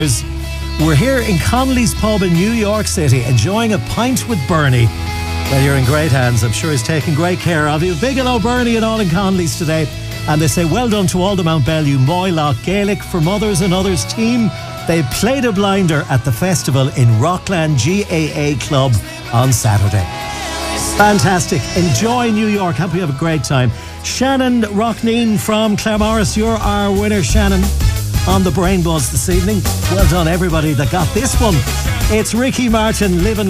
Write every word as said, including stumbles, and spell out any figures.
We're here in Connolly's Pub in New York City, enjoying a pint with Bernie. Well, you're in great hands. I'm sure he's taking great care of you. Big hello, Bernie, and all in Connolly's today. And they say well done to all the Mount Bellew Moylock Gaelic for Mothers and Others team. They played a blinder at the festival in Rockland G A A Club on Saturday. Fantastic. Enjoy New York. Hope you have a great time. Shannon Rockneen from Claremorris, you're our winner, Shannon, on the Brain Buzz this evening. Well done, everybody that got this one. It's Ricky Martin, Living